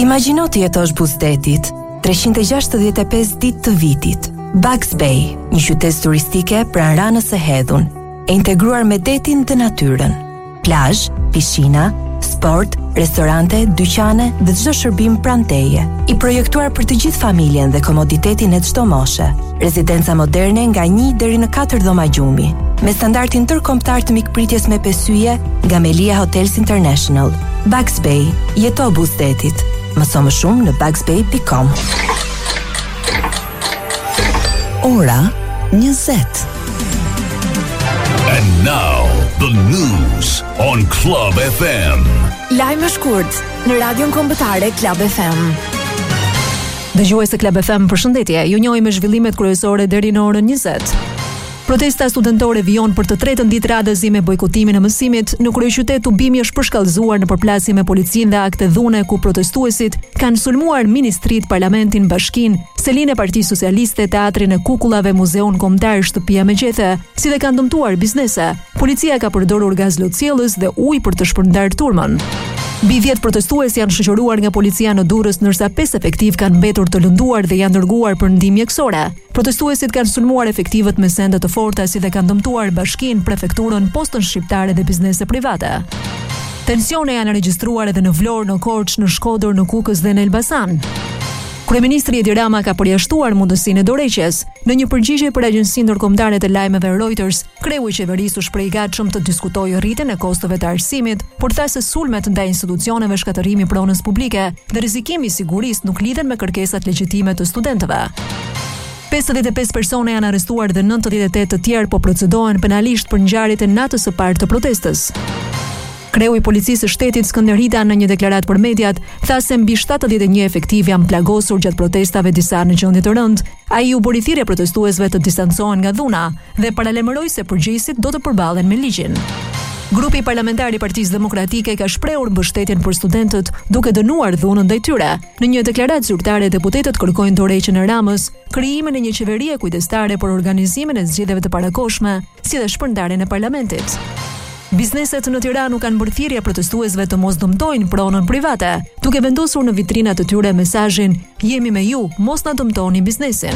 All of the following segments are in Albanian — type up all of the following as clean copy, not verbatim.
Imagjino të jetosh buzdetit, 365 ditë të vitit. Bugs Bay, një qytet turistike pranë Ranës së Hedhun, e integruar me detin dhe natyrën. Plazh, piscina, sport, restorante, dyqane dhe çdo shërbim pranë teje. I projektuar për të gjithë familjen dhe komoditetin e çdo moshe. Rezidenca moderne nga 1 deri në 4 dhoma gjumi, me standardin ndërkombëtar të mikpritjes me pesyje nga Melia Hotels International. Bugs Bay, jeto buzdetit. Mëso më shumë në bugsbay.com. Ora 20. And now, the news on Club FM. Lajme shkurt në Radion Kombëtare Club FM. Dëgjues të Club FM, përshëndetje. Ju njohim me zhvillimet kryesore deri në orën 20. Protesta studentore vijon për të tretën ditë radhëzi me bojkotimin e mësimit. Në kryeqytet tubimi është përshkallëzuar në përplasje me policinë dhe akte dhune ku protestuesit kanë sulmuar ministrit, parlamentin, bashkinë, selinë e Partisë Socialiste, teatrin e kukullave, muzeun kombëtar, shtëpia me gjethe, si dhe kanë dëmtuar biznese. Policia ka përdorur gaz lotësiellës dhe ujë për të shpërndarë turmën. Mbi 10 protestues janë shoqëruar nga policia në Durrës, ndërsa 5 efektiv kanë mbetur të lënduar dhe janë dërguar për ndihmë mjekësore. Protestuesit kanë sulmuar efektivët me sende të forta, si dhe kanë dëmtuar bashkinë, prefekturën, postën shqiptare dhe biznese private. Tensione janë regjistruar edhe në Vlorë, në Korçë, në Shkodër, në Kukës dhe në Elbasan. Kryeministri Edi Rama ka përjashtuar mundësinë e dorëheqjes. Në një përgjigje për Agjencinë Ndërkombëtare të Lajmeve Reuters, kreu i qeverisë u shpreh i gatshëm të diskutojë rritjen e kostove të arsimit, por tha se sulmet ndaj institucioneve, shkatërrimi i pronës publike dhe rrezikimi i sigurisë nuk lidhen me kërkesat legjitime të studentëve. 55 persona janë arrestuar dhe 98 të tjerë po procedohen penalisht për ngjarjet e natës së parë të protestës. Kreu i policisë së shtetit Skënder Hita në një deklaratë për mediat tha se mbi 71 efektiv janë plagosur gjatë protestave, disa në gjendje të rëndë. Ai u bëri thirrje protestuesve të distancohen nga dhuna dhe paralajmëroi se përgjegjësit do të përballen me ligjin. Grupi parlamentar i Partisë Demokratike ka shprehur mbështetjen për studentët duke dënuar dhunën ndaj tyre. Në një deklaratë zyrtare, deputetët kërkojnë dorëheqjen e Ramës, krijimin e një qeverie kujdestare për organizimin e zgjedhjeve të parakohshme, si dhe shpërndarjen e parlamentit. Bizneset në Tiranë kanë bërë thirrje protestuesve të mos dëmtojnë pronën private, duke vendosur në vitrinat e tyre mesazhin "Jemi me ju, mos na dëmtoni biznesin".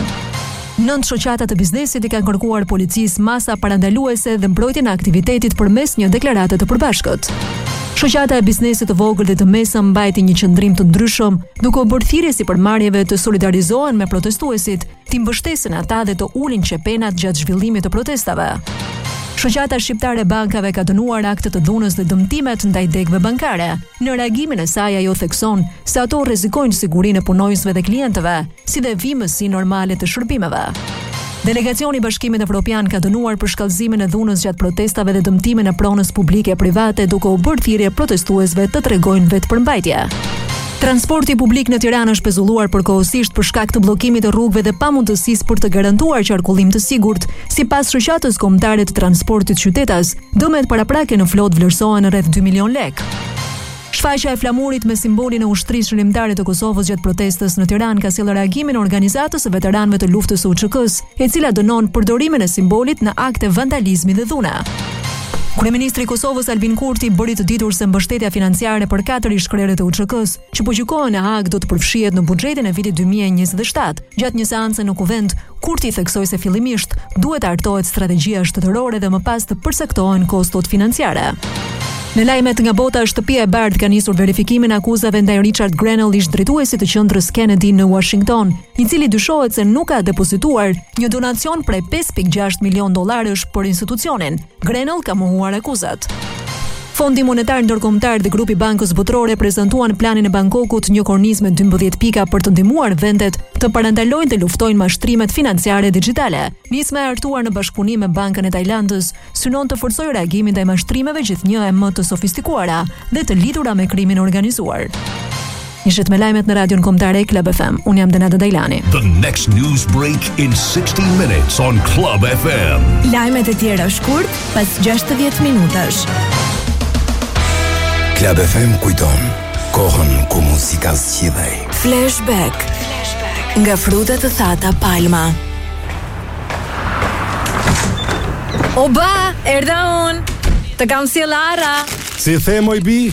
9 shoqata të biznesit i kanë kërkuar policisë masa parandaluese dhe mbrojtjen e aktivitetit përmes një deklarate të përbashkët. Shoqata e biznesit të vogël dhe të mesëm mbajti një qëndrim të ndryshëm, duke u bërë thirrje sipërmarrjeve të solidarizohen me protestuesit, të mbështesin ata dhe të ulin qepenat gjatë zhvillimit të protestave. Shoqata shqiptare e bankave ka dënuar akte të dhunës dhe dëmtimet ndaj degëve bankare. Në reagimin e saj ajo thekson se ato rrezikojnë sigurinë e punonjësve dhe klientëve, si dhe vimësi normale të shërbimeve. Delegacioni i Bashkimit Evropian ka dënuar për shkallëzimin e dhunës gjatë protestave dhe dëmtimin e pronës publike e private, duke u bërë thirrje protestuesve të tregojnë vetëpërmbajtje. Transporti publik në Tiranë është pezulluar përkohësisht për shkak të bllokimit të rrugëve dhe pamundësisë për të garantuar qarkullim të sigurt. Sipas shoqatës kombëtare të transportit qytetas, dëmet paraprake në flotë vlerësohen rreth 2 milion lekë. Shfaqja e flamurit me simbolin e ushtrisë shërimtare të Kosovës gjatë protestës në Tiranë ka sjellë reagimin e organizatës së veteranëve të luftës së UÇK-s, e cila dënon përdorimin e simbolit në akte vandalizmi dhe dhune. Kryeministri i Kosovës Albin Kurti bëri të ditur se mbështetja financiare për 4 ish-krerët e UÇK-s që po gjykohen në Hag do të përfshihet në buxhetin e vitit 2027. Gjatë një seance në Kuvent, Kurti theksoi se fillimisht duhet të hartohet strategjia shtetërore dhe më pas të përcaktohen kostot financiare. Në lajmet nga bota, Shtëpia e Bardhë ka nisur verifikimin e akuzave ndaj Richard Grenell, ish drejtuesit të qendrës Kennedy në Washington, i cili dyshohet se nuk ka depozituar një donacion prej 5.6 milion dollarësh për institucionin. Grenell ka mohuar akuzat. Fondi Monetar Ndërkombëtar dhe Grupi Bankës Botërore prezantuan planin e Bangkokut, një kornizë me 12 pika për të ndihmuar vendet të parandalojnë dhe luftojnë mashtrimet financiare digjitale. Nisma e hartuar në bashkëpunim me Bankën e Tajlandës synon të forcojë reagimin ndaj mashtrimeve gjithnjë e më të sofistikuara dhe të lidhura me krimin organizuar. Ishit me lajmet në Radion Kombëtare Club FM. Unë jam Denada Dajlani. The next news break in 60 minutes on Club FM. Lajmet e tjera shkurt pas 60 minutash. Club FM kujton kohën ku muzika zgjidhej. Flashback. Nga frutat të thata Palma. Oba, erdha unë. Të kam sjell Ara. Si the moj bi?